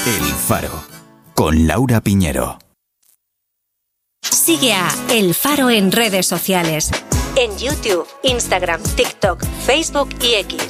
El Faro, con Laura Piñero. Sigue a El Faro en redes sociales. En YouTube, Instagram, TikTok, Facebook y X.